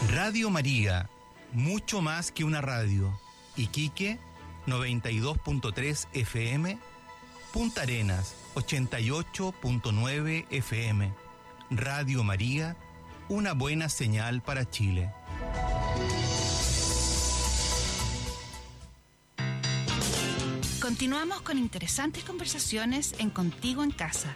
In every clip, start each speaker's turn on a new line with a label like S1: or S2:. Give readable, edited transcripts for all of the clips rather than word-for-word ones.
S1: Radio María, mucho más que una radio. Iquique, 92.3 FM. Punta Arenas, 88.9 FM. Radio María, una buena señal para Chile.
S2: Continuamos con interesantes conversaciones en Contigo en Casa.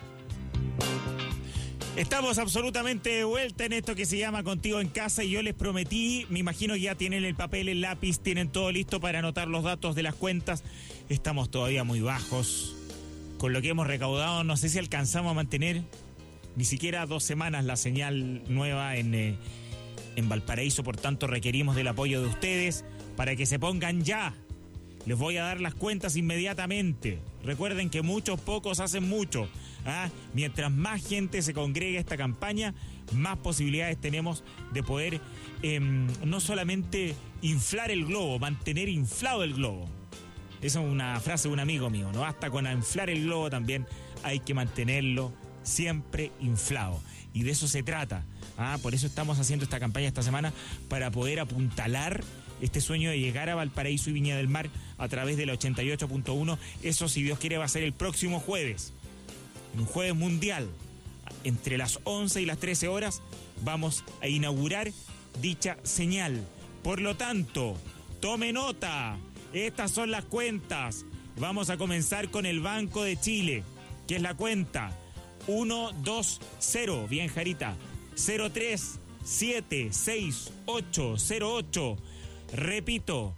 S3: Estamos absolutamente de vuelta en esto que se llama Contigo en Casa y yo les prometí, me imagino que ya tienen el papel, el lápiz, tienen todo listo para anotar los datos de las cuentas. Estamos todavía muy bajos. Con lo que hemos recaudado, no sé si alcanzamos a mantener ni siquiera 2 semanas la señal nueva en Valparaíso, por tanto requerimos del apoyo de ustedes para que se pongan ya. Les voy a dar las cuentas inmediatamente. Recuerden que muchos pocos hacen mucho. Mientras más gente se congregue a esta campaña, más posibilidades tenemos de poder no solamente inflar el globo, mantener inflado el globo. Esa es una frase de un amigo mío. No basta con inflar el globo, también hay que mantenerlo siempre inflado. Y de eso se trata. Por eso estamos haciendo esta campaña esta semana, para poder apuntalar este sueño de llegar a Valparaíso y Viña del Mar a través de la 88.1. Eso, si Dios quiere, va a ser el próximo jueves. Un jueves mundial. Entre las 11 y las 13 horas vamos a inaugurar dicha señal. Por lo tanto, tome nota. Estas son las cuentas. Vamos a comenzar con el Banco de Chile, que es la cuenta 120, bien Jarita, 03768808. Repito,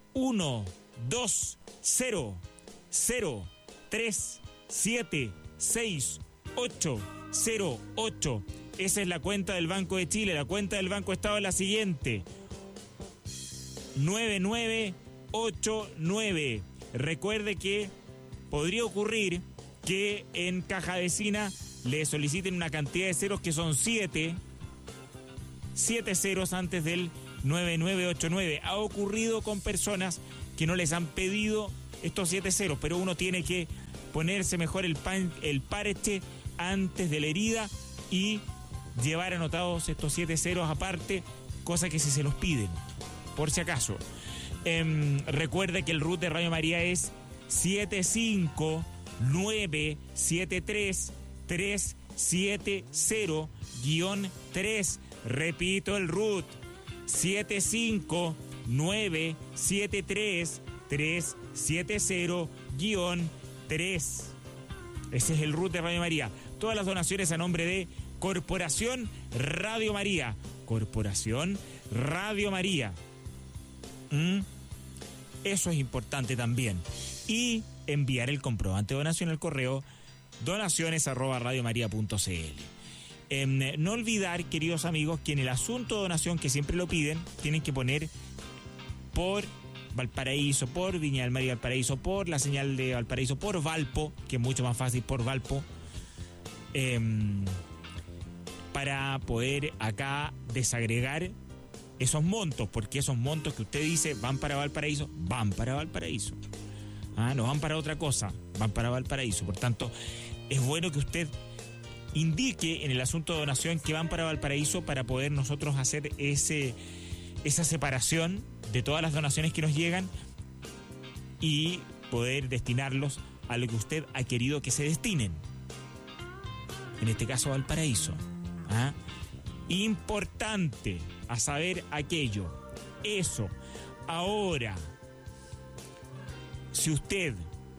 S3: 12003768808. Esa es la cuenta del Banco de Chile. La cuenta del Banco Estado es la siguiente: 9989. Recuerde que podría ocurrir que en Caja Vecina le soliciten una cantidad de ceros que son 7 ceros antes del 9989. Ha ocurrido con personas que no les han pedido estos 7 ceros, pero uno tiene que ponerse mejor el parche antes de la herida y llevar anotados estos 7 ceros aparte, cosa que si se los piden, por si acaso. Recuerde que el RUT de Radio María es 7597370-3. Repito, el RUT 7597370-3. Ese es el RUT de Radio María. Todas las donaciones a nombre de Corporación Radio María. Corporación Radio María. Eso es importante también. Y enviar el comprobante de donación al correo donaciones@radiomaria.cl. No olvidar, queridos amigos, que en el asunto de donación, que siempre lo piden, tienen que poner por Valparaíso, por Viña del Mar y Valparaíso, por la señal de Valparaíso, por Valpo, que es mucho más fácil, por Valpo, para poder acá desagregar esos montos, porque esos montos que usted dice van para Valparaíso, van para Valparaíso. No van para otra cosa, van para Valparaíso. Por tanto, es bueno que usted indique en el asunto de donación que van para Valparaíso, para poder nosotros hacer esa separación de todas las donaciones que nos llegan y poder destinarlos a lo que usted ha querido que se destinen. En este caso, Valparaíso. Importante a saber aquello. Eso. Ahora, si usted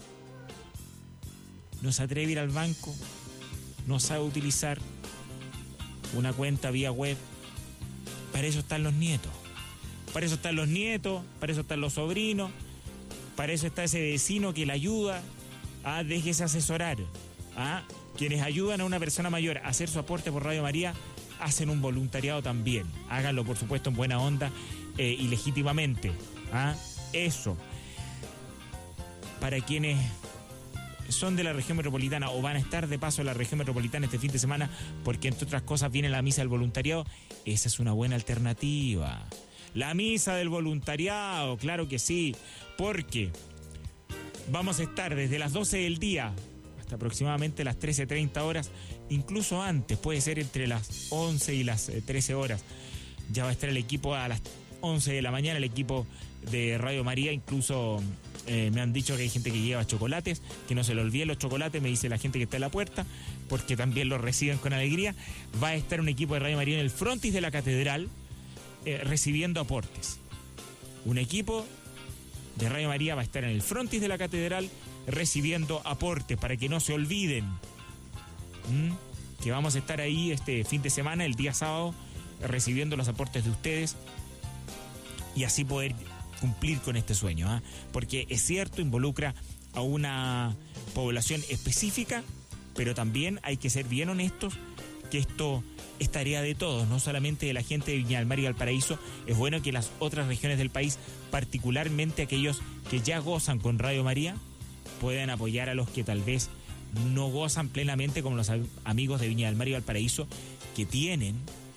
S3: no se atreve a ir al banco, no sabe utilizar una cuenta vía web, para eso están los nietos. Para eso están los nietos, para eso están los sobrinos, para eso está ese vecino que le ayuda. Déjese asesorar. Quienes ayudan a una persona mayor a hacer su aporte por Radio María hacen un voluntariado también. Háganlo, por supuesto, en buena onda y legítimamente. Eso. Para quienes son de la región metropolitana o van a estar de paso en la región metropolitana este fin de semana, porque entre otras cosas viene la misa del voluntariado, esa es una buena alternativa. La misa del voluntariado, claro que sí, porque vamos a estar desde las 12 del día hasta aproximadamente las 13:30 horas, incluso antes, puede ser entre las 11 y las 13 horas, Ya va a estar el equipo a las 11 de la mañana, el equipo de Radio María. Incluso me han dicho que hay gente que lleva chocolates, que no se le olviden los chocolates, me dice la gente que está en la puerta, porque también los reciben con alegría. Va a estar un equipo de Radio María en el frontis de la catedral recibiendo aportes. Un equipo de Radio María va a estar en el frontis de la catedral recibiendo aportes, para que no se olviden que vamos a estar ahí este fin de semana, el día sábado, recibiendo los aportes de ustedes y así poder cumplir con este sueño, porque es cierto, involucra a una población específica, pero también hay que ser bien honestos que esto es tarea de todos, no solamente de la gente de Viña del Mar y Valparaíso. Es bueno que las otras regiones del país, particularmente aquellos que ya gozan con Radio María, puedan apoyar a los que tal vez no gozan plenamente, como los amigos de Viña del Mar y Valparaíso, que tienen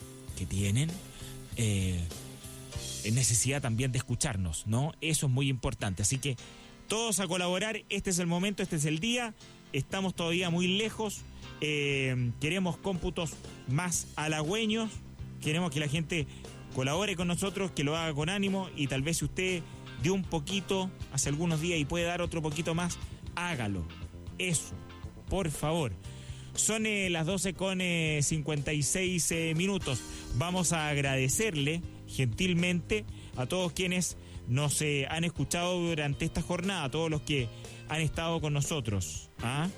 S3: necesidad también de escucharnos, ¿no? Eso es muy importante. Así que todos a colaborar. Este es el momento, este es el día. Estamos todavía muy lejos. Queremos cómputos más halagüeños. Queremos que la gente colabore con nosotros, que lo haga con ánimo, y tal vez si usted dio un poquito hace algunos días y puede dar otro poquito más, hágalo. Eso, por favor. Son las 12:56 minutos. Vamos a agradecerle gentilmente a todos quienes nos han escuchado durante esta jornada, a todos los que han estado con nosotros, a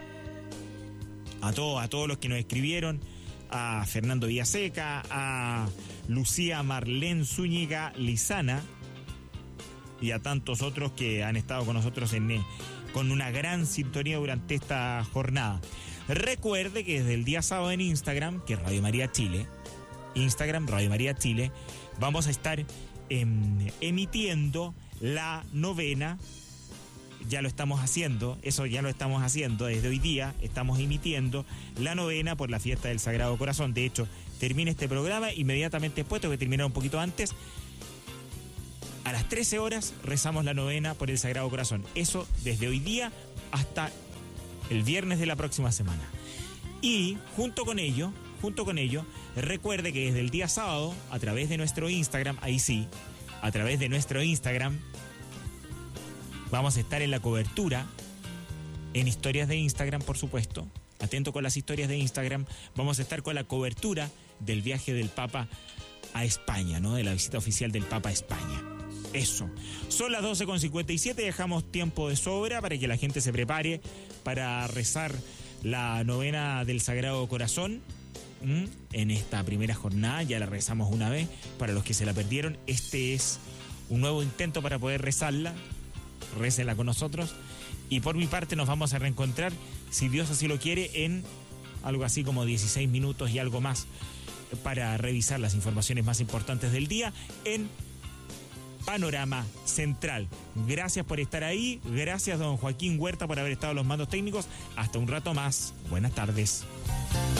S3: todos los que nos escribieron, a Fernando Villaseca, a Lucía Marlén Zúñiga Lizana y a tantos otros que han estado con nosotros con una gran sintonía durante esta jornada. Recuerde que desde el día sábado en Instagram, que es Radio María Chile, Instagram Radio María Chile, vamos a estar emitiendo la novena. Ya lo estamos haciendo, desde hoy día estamos emitiendo la novena por la fiesta del Sagrado Corazón. De hecho, termina este programa inmediatamente después, tengo que terminar un poquito antes. A las 13 horas rezamos la novena por el Sagrado Corazón. Eso desde hoy día hasta el viernes de la próxima semana. Y junto con ello, recuerde que desde el día sábado, a través de nuestro Instagram, vamos a estar en la cobertura, en historias de Instagram, por supuesto. Atento con las historias de Instagram. Vamos a estar con la cobertura del viaje del Papa a España, ¿no? De la visita oficial del Papa a España. Eso. Son las 12:57, dejamos tiempo de sobra para que la gente se prepare para rezar la novena del Sagrado Corazón. En esta primera jornada ya la rezamos una vez. Para los que se la perdieron, este es un nuevo intento para poder rezarla. Récela con nosotros. Y por mi parte nos vamos a reencontrar, si Dios así lo quiere, en algo así como 16 minutos y algo más, para revisar las informaciones más importantes del día en Panorama Central. Gracias por estar ahí. Gracias, don Joaquín Huerta, por haber estado en los mandos técnicos. Hasta un rato más. Buenas tardes.